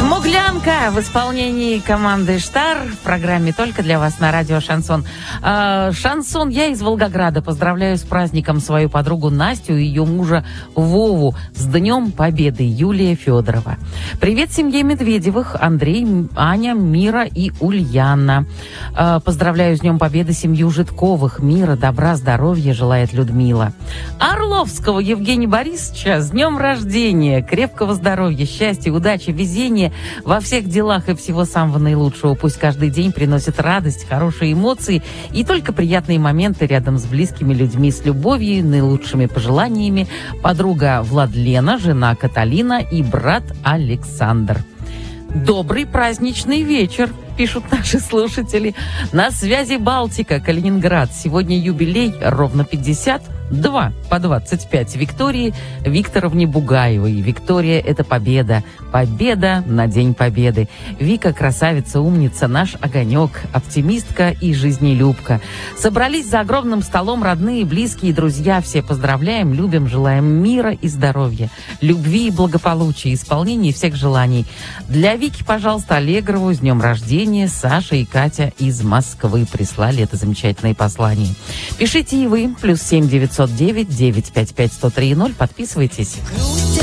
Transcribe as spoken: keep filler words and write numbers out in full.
Смуглянка в исполнении команды «Штар» в программе «Только для вас» на радио «Шансон». А, «Шансон», я из Волгограда. Поздравляю с праздником свою подругу Настю и ее мужа Вову. С Днем Победы, Юлия Федорова. Привет семье Медведевых, Андрей, Аня, Мира и Ульяна. А, поздравляю с Днем Победы семью Житковых. Мира, добра, здоровья желает Людмила. Орловского Евгения Борисовича с днем рождения. Крепкого здоровья, счастья, удачи, везения во всех делах и всего самого наилучшего. Пусть каждый день приносит радость, хорошие эмоции и только приятные моменты рядом с близкими людьми. С любовью и наилучшими пожеланиями подруга Владлена, жена Каталина и брат Александр. Добрый праздничный вечер, пишут наши слушатели. На связи Балтика, Калининград. Сегодня юбилей ровно пятьдесят два по двадцать пять Виктории Викторовне Бугаевой. Виктория – это победа. Победа на День Победы. Вика – красавица, умница, наш огонек, оптимистка и жизнелюбка. Собрались за огромным столом родные, близкие, друзья. Все поздравляем, любим, желаем мира и здоровья, любви и благополучия, исполнения всех желаний. Для Вики, пожалуйста, Аллегрову с днем рождения. Саша и Катя из Москвы прислали это замечательное послание. Пишите и вы. Плюс семь девятьсот девять девять пять пять сто три ноль. Подписывайтесь.